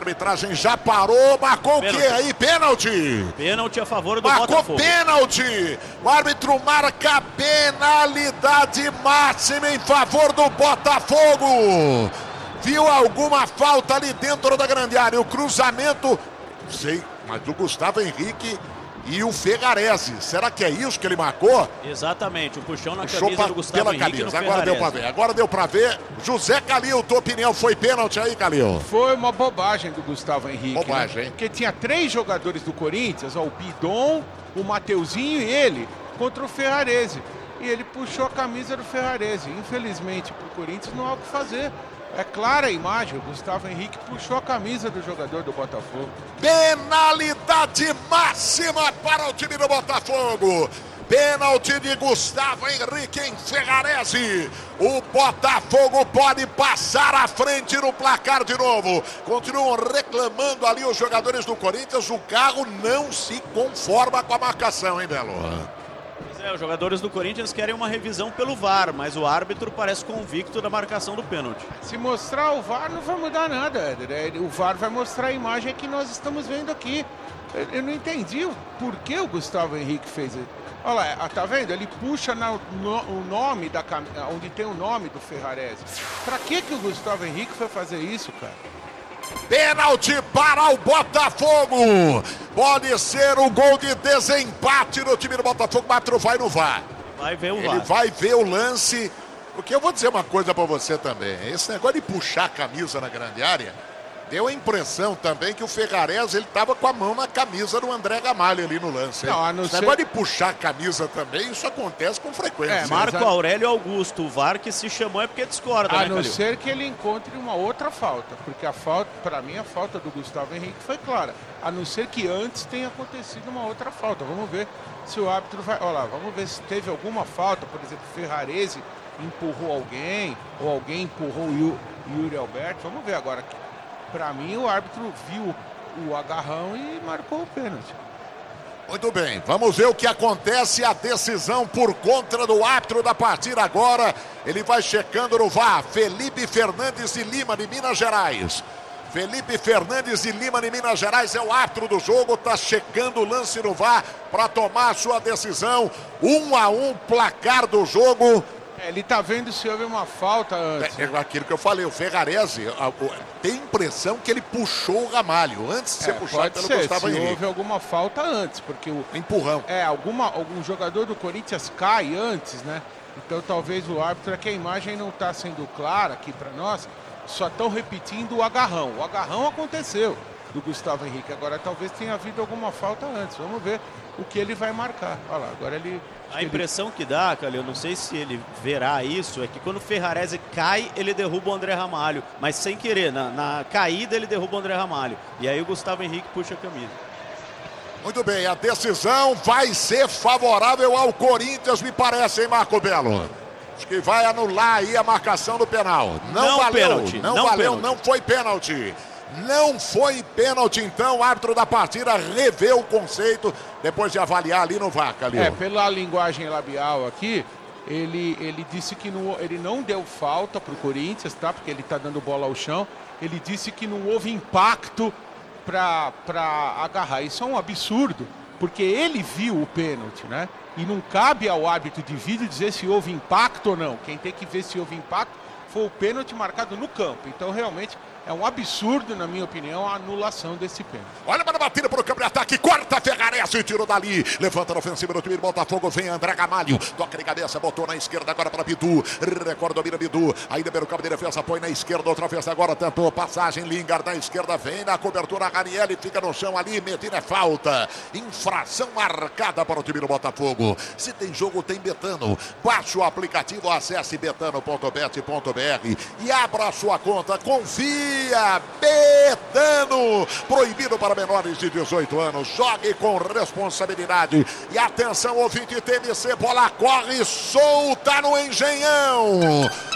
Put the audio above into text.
A arbitragem já parou, marcou o que aí? Pênalti! Pênalti a favor do Botafogo. Marcou Pênalti! O árbitro marca penalidade máxima em favor do Botafogo! Viu alguma falta ali dentro da grande área? O cruzamento, não sei, mas do Gustavo Henrique e o Ferrarese. Será que é isso que ele marcou? Exatamente, o puxão na Puxou camisa do Gustavo pela Henrique camisa. no Agora deu pra ver, agora deu pra ver. José Calil, tua opinião, foi pênalti aí, Calil? Foi uma bobagem do Gustavo Henrique. Bobagem, né? hein? Porque tinha 3 jogadores do Corinthians, ó, o Bidon, o Mateuzinho e ele, contra o Ferrarese. E ele puxou a camisa do Ferrarese. Infelizmente, pro Corinthians não há o que fazer. É clara a imagem, o Gustavo Henrique puxou a camisa do jogador do Botafogo. Penalidade máxima para o time do Botafogo. Pênalti de Gustavo Henrique em Ferrarese. O Botafogo pode passar à frente no placar de novo. Continuam reclamando ali os jogadores do Corinthians. O carro não se conforma com a marcação, hein, Belo? Os jogadores do Corinthians querem uma revisão pelo VAR, mas o árbitro parece convicto da marcação do pênalti. Se mostrar o VAR não vai mudar nada, Éder. O VAR vai mostrar a imagem que nós estamos vendo aqui. Eu não entendi o porquê o Gustavo Henrique fez isso. Olha lá, tá vendo? Ele puxa o nome da camisa, onde tem o nome do Ferrarese. Pra que o Gustavo Henrique foi fazer isso, cara? Pênalti para o Botafogo. Pode ser o gol de desempate no time do Botafogo. O árbitro vai no VAR. Vai ver o VAR. Ele vai ver o lance. Porque eu vou dizer uma coisa para você também. Esse negócio de puxar a camisa na grande área deu a impressão também que o Ferrarese ele estava com a mão na camisa do André Gamalho ali no lance. Não, a não Esse ser... negócio de puxar a camisa também, isso acontece com frequência. Marco Aurélio Augusto, o VAR que se chamou é porque discorda, A né, não Calil? ser que ele encontre uma outra falta, porque a falta, para mim, a falta do Gustavo Henrique foi clara. A não ser que antes tenha acontecido uma outra falta. Vamos ver se o árbitro vai... Olha lá, vamos ver se teve alguma falta. Por exemplo, Ferrarese empurrou alguém, ou alguém empurrou o Yuri Alberto. Vamos ver agora. Para mim, o árbitro viu o agarrão e marcou o pênalti. Muito bem, vamos ver o que acontece. A decisão por conta do árbitro da partida agora. Ele vai checando no VAR. Felipe Fernandes de Lima, de Minas Gerais. Felipe Fernandes de Lima, de Minas Gerais, é o árbitro do jogo. Está checando o lance no VAR para tomar a sua decisão. 1-1, placar do jogo. Ele tá vendo se houve uma falta antes. É aquilo que eu falei, o Ferrarese tem impressão que ele puxou o Ramalho antes de ser puxado pelo Gustavo Henrique. Houve alguma falta antes, porque o empurrão. Algum jogador do Corinthians cai antes, né? Então talvez o árbitro, que a imagem não está sendo clara aqui para nós, só estão repetindo o agarrão. O agarrão aconteceu do Gustavo Henrique, agora talvez tenha havido alguma falta antes. Vamos ver o que ele vai marcar. Olha lá, agora ele... A impressão que dá, Calil, eu não sei se ele verá isso, é que quando o Ferrarese cai, ele derruba o André Ramalho. Mas sem querer, na caída ele derruba o André Ramalho. E aí o Gustavo Henrique puxa a camisa. Muito bem, a decisão vai ser favorável ao Corinthians, me parece, hein, Marco Belo? Acho que vai anular aí a marcação do penal. Não valeu, pênalti, não valeu, pênalti. não foi pênalti. Não foi pênalti, então o árbitro da partida revê o conceito depois de avaliar ali no VAR, Calil. Pela linguagem labial aqui, ele disse que ele não deu falta pro Corinthians, tá? Porque ele tá dando bola ao chão. Ele disse que não houve impacto para agarrar. Isso é um absurdo, porque ele viu o pênalti, né? E não cabe ao árbitro de vídeo dizer se houve impacto ou não. Quem tem que ver se houve impacto foi o pênalti marcado no campo. Então, realmente, é um absurdo, na minha opinião, a anulação desse pênalti. Olha para a batida para o campo de ataque, corta Ferrarese, tirou dali, levanta na ofensiva do time do Botafogo, vem André Gamalho, toca de cabeça, botou na esquerda agora para Bidu, recorda, domina Bidu, ainda pelo campo de defesa, põe na esquerda, outra vez agora, tentou passagem, Lingard na esquerda, vem na cobertura, Ranieri fica no chão ali, Medina é falta, infração marcada para o time do Botafogo. Se tem jogo, tem Betano, baixe o aplicativo, acesse betano.bet.br e abra a sua conta, confia, Betano, proibido para menores de 18 anos, jogue com responsabilidade. E atenção, ouvinte TMC, bola corre solta no Engenhão.